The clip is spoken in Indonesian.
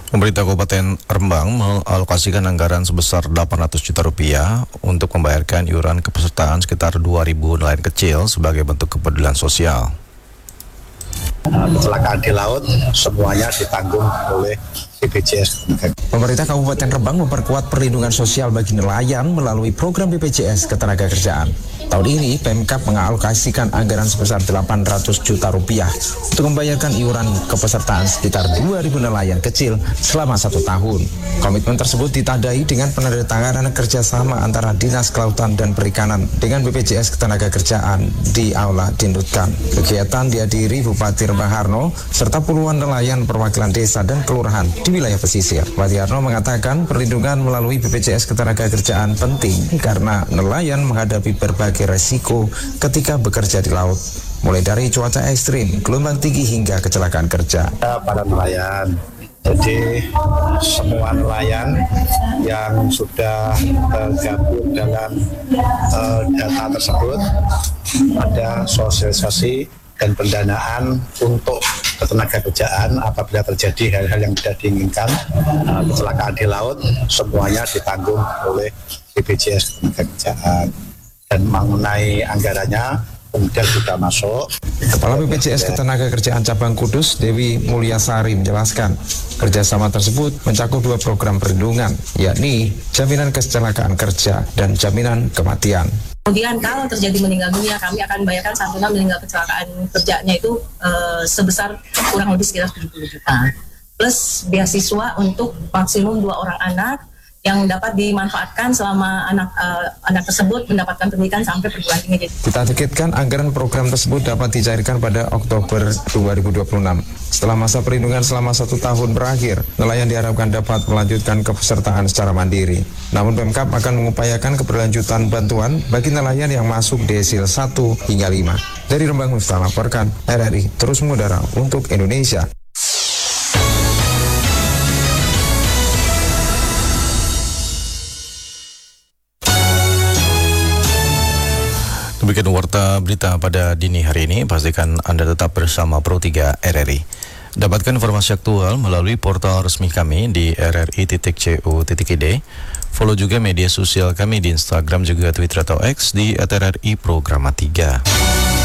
Pemerintah Kabupaten Rembang mengalokasikan anggaran sebesar 800 juta rupiah untuk membayarkan iuran kepesertaan sekitar 2.000 nelayan kecil sebagai bentuk kepedulian sosial. Kecelakaan di laut semuanya ditanggung oleh BPJS. Pemerintah Kabupaten Rembang memperkuat perlindungan sosial bagi nelayan melalui program BPJS Ketenagakerjaan. Tahun ini, Pemkab mengalokasikan anggaran sebesar 800 juta rupiah untuk membayarkan iuran kepesertaan sekitar 2.000 nelayan kecil selama 1 tahun. Komitmen tersebut ditandai dengan penandatanganan kerjasama antara Dinas Kelautan dan Perikanan dengan BPJS Ketenagakerjaan di Aula Dindutkan. Kegiatan dihadiri Bupati Rembang Harno serta puluhan nelayan perwakilan desa dan kelurahan di wilayah pesisir. Bupati Harno mengatakan perlindungan melalui BPJS Ketenagakerjaan penting karena nelayan menghadapi berbagai resiko ketika bekerja di laut, mulai dari cuaca ekstrim, gelombang tinggi hingga kecelakaan kerja. Para nelayan, jadi semua nelayan yang sudah tergabung dalam data tersebut ada sosialisasi dan pendanaan untuk ketenagakerjaan apabila terjadi hal-hal yang tidak diinginkan, kecelakaan di laut semuanya ditanggung oleh BPJS Ketenagakerjaan. Dan mengenai anggarannya kemudian sudah masuk. Kepala BPJS Ketenagakerjaan Cabang Kudus, Dewi Mulyasari menjelaskan, kerjasama tersebut mencakup 2 program perlindungan, yakni jaminan kecelakaan kerja dan jaminan kematian. Kemudian kalau terjadi meninggal dunia, kami akan bayarkan santunan meninggal kecelakaan kerjanya itu sebesar kurang lebih sekitar 70 juta. Plus beasiswa untuk maksimum 2 orang anak yang dapat dimanfaatkan selama anak tersebut mendapatkan pendidikan sampai perguruan tinggi. Ditargetkan anggaran program tersebut dapat dicairkan pada Oktober 2026. Setelah masa perlindungan selama 1 tahun berakhir, nelayan diharapkan dapat melanjutkan kepesertaan secara mandiri. Namun Pemkab akan mengupayakan keberlanjutan bantuan bagi nelayan yang masuk desil 1 hingga 5. Dari Rembang Musta laporkan, RRI terus mengudara untuk Indonesia. Demikian warta berita pada dini hari ini. Pastikan Anda tetap bersama Pro 3 RRI. Dapatkan informasi aktual melalui portal resmi kami di rri.co.id. Follow juga media sosial kami di Instagram juga Twitter atau X di @RRI Programa 3.